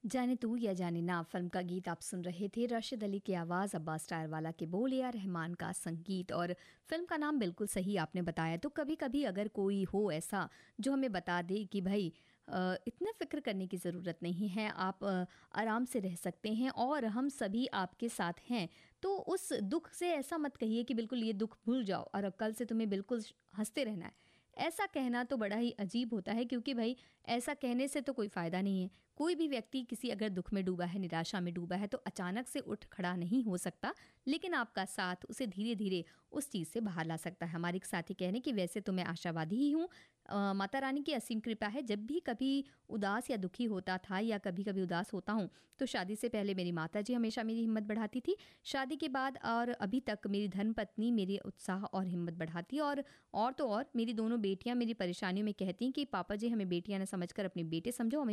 जाने तू या जाने ना फिल्म का गीत आप सुन रहे थे। राशिद अली की आवाज़, अब्बास टायरवाला के बोल, ए आर रहमान का संगीत और फिल्म का नाम बिल्कुल सही आपने बताया। तो कभी कभी अगर कोई हो ऐसा जो हमें बता दे कि भाई इतना फ़िक्र करने की ज़रूरत नहीं है, आप आराम से रह सकते हैं और हम सभी आपके साथ हैं, तो उस दुख से ऐसा मत कहिए कि बिल्कुल ये दुख भूल जाओ और अब कल से तुम्हें बिल्कुल हंसते रहना है। ऐसा कहना तो बड़ा ही अजीब होता है, क्योंकि भाई ऐसा कहने से तो कोई फ़ायदा नहीं है। कोई भी व्यक्ति किसी अगर दुख में डूबा है, निराशा में डूबा है, तो अचानक से उठ खड़ा नहीं हो सकता, लेकिन आपका साथ उसे धीरे धीरे उस चीज़ से बाहर ला सकता है। हमारे एक साथी कहने कि वैसे तो मैं आशावादी ही हूँ, माता रानी की असीम कृपा है। जब भी कभी उदास या दुखी होता था या कभी कभी उदास होता हूँ, तो शादी से पहले मेरी माता जी हमेशा मेरी हिम्मत बढ़ाती थी। शादी के बाद और अभी तक मेरी धर्मपत्नी मेरे उत्साह और हिम्मत बढ़ाती है। और तो और मेरी दोनों बेटियां मेरी परेशानियों में कहती हैं कि पापा जी, हमें बेटियां न समझकर अपने बेटे समझो, हमें